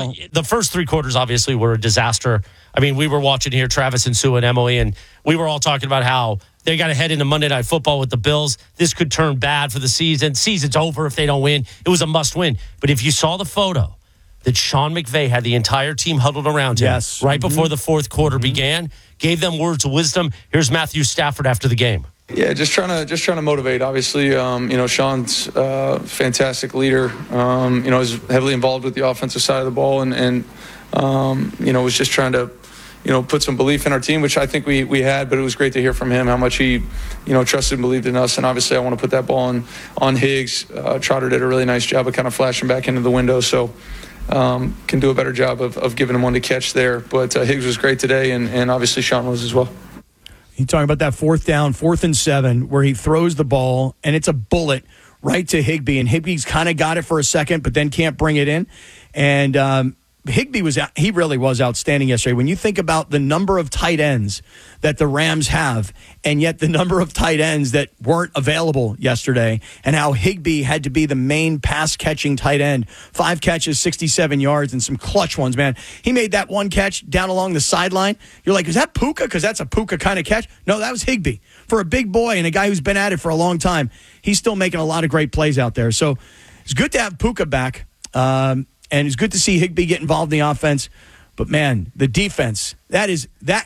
Well, the first three quarters obviously were a disaster. I mean, we were watching here, Travis and Sue and Emily, and we were all talking about how they got to head into Monday Night Football with the Bills. This could turn bad for the season. Season's over if they don't win. It was a must-win. But if you saw the photo that Sean McVay had the entire team huddled around him right before the fourth quarter began, gave them words of wisdom. Here's Matthew Stafford after the game. Yeah, just trying to motivate. Obviously, Sean's a fantastic leader. Is heavily involved with the offensive side of the ball, and was just trying to, put some belief in our team, which I think we had. But it was great to hear from him how much he, trusted and believed in us. And obviously, I want to put that ball on Higgs. Trotter did a really nice job of kind of flashing back into the window. So. Can do a better job of giving him one to catch there. But Higgs was great today, and obviously Sean was as well. You talking about that 4th and 7, where he throws the ball, and it's a bullet right to Higbee. And Higbee's kind of got it for a second, but then can't bring it in. And Higbee he really was outstanding yesterday. When you think about the number of tight ends that the Rams have, and yet the number of tight ends that weren't available yesterday, and how Higbee had to be the main pass-catching tight end. 5 catches, 67 yards, and some clutch ones, man. He made that one catch down along the sideline. You're like, is that Puka? Because that's a Puka kind of catch. No, that was Higbee. For a big boy and a guy who's been at it for a long time, he's still making a lot of great plays out there. So it's good to have Puka back. And it's good to see Higbee get involved in the offense. But, man, the defense, that is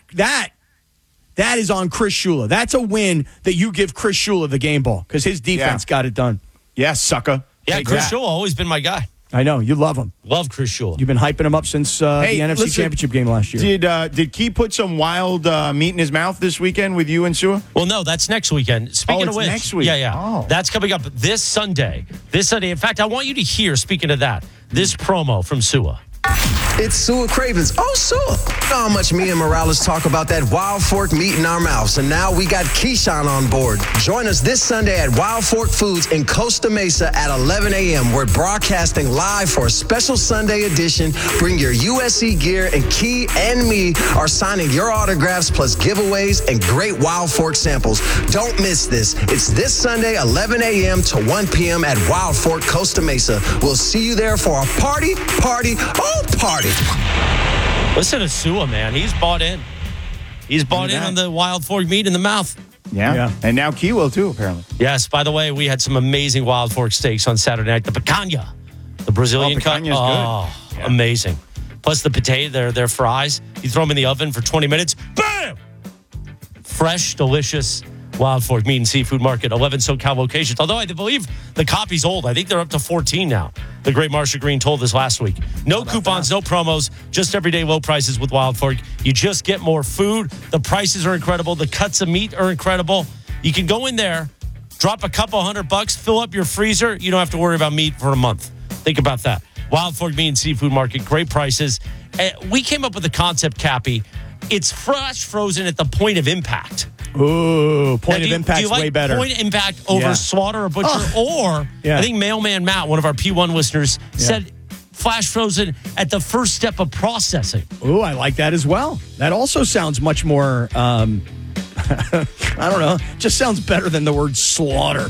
on Chris Shula. That's a win that you give Chris Shula the game ball because his defense got it done. Yeah, sucker. Yeah, Chris Shula always been my guy. I know. You love him. Love Chris Shula. You've been hyping him up since the NFC Championship game last year. Did Key put some wild meat in his mouth this weekend with you and Sua? Well, no, that's next weekend. Speaking of which, next week. Yeah. Oh. That's coming up this Sunday. In fact, I want you to hear, speaking of that, this promo from Sua. It's Sua Cravens. Oh, Sua. You know how much me and Morales talk about that Wild Fork meat in our mouths, and now we got Keyshawn on board. Join us this Sunday at Wild Fork Foods in Costa Mesa at 11 a.m. We're broadcasting live for a special Sunday edition. Bring your USC gear, and Key and me are signing your autographs plus giveaways and great Wild Fork samples. Don't miss this. It's this Sunday, 11 a.m. to 1 p.m. at Wild Fork, Costa Mesa. We'll see you there for a party. Listen to Sua, man. He's bought in. He's bought in on the Wild Fork meat in the mouth. Yeah. And now Key will too, apparently. Yes. By the way, we had some amazing Wild Fork steaks on Saturday night. The picanha, the Brazilian cut. Picanha's good. Yeah. Amazing. Plus the potato, their fries. You throw them in the oven for 20 minutes. Bam! Fresh, delicious Wild Fork Meat and Seafood Market, 11 SoCal locations. Although I believe the copy's old. I think they're up to 14 now. The great Marsha Green told us last week. No coupons, no promos, just everyday low prices with Wild Fork. You just get more food. The prices are incredible. The cuts of meat are incredible. You can go in there, drop a couple $100, fill up your freezer. You don't have to worry about meat for a month. Think about that. Wild Fork Meat and Seafood Market, great prices. We came up with the concept, Cappy. It's fresh frozen at the point of impact. Ooh, point of impact's way better. Point of impact over slaughter or butcher? Or, I think Mailman Matt, one of our P1 listeners, said flash frozen at the first step of processing. Ooh, I like that as well. That also sounds much more, I don't know, just sounds better than the word slaughter.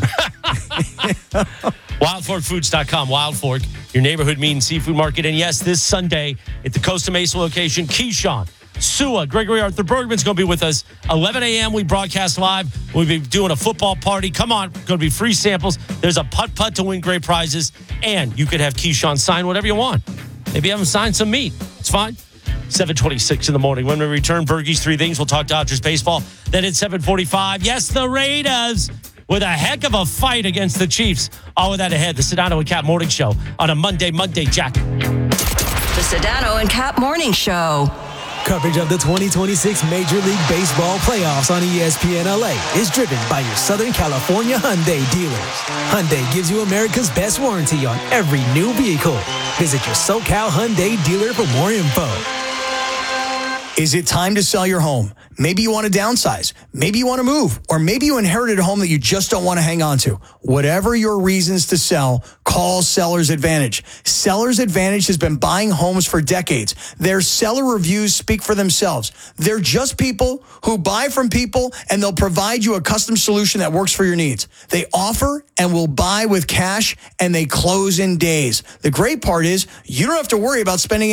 WildForkFoods.com. Wild Fork, your neighborhood meat and seafood market. And yes, this Sunday at the Costa Mesa location, Keyshawn, Sua, Gregory Arthur Bergman's going to be with us. 11 a.m. we broadcast live. We'll be doing a football party. Come on. Going to be free samples. There's a putt-putt to win great prizes. And you could have Keyshawn sign whatever you want. Maybe have him sign some meat. It's fine. 7:26 in the morning. When we return, Bergie's Three Things. We'll talk Dodgers baseball. Then at 7:45, yes, the Raiders with a heck of a fight against the Chiefs. All of that ahead. The Sedano and Cap Morning Show on a Monday, Jack. The Sedano and Cap Morning Show. Coverage of the 2026 Major League Baseball playoffs on ESPN LA is driven by your Southern California Hyundai dealers. Hyundai gives you America's best warranty on every new vehicle. Visit your SoCal Hyundai dealer for more info. Is it time to sell your home? Maybe you want to downsize. Maybe you want to move. Or maybe you inherited a home that you just don't want to hang on to. Whatever your reasons to sell, call Seller's Advantage. Seller's Advantage has been buying homes for decades. Their seller reviews speak for themselves. They're just people who buy from people, and they'll provide you a custom solution that works for your needs. They offer and will buy with cash, and they close in days. The great part is you don't have to worry about spending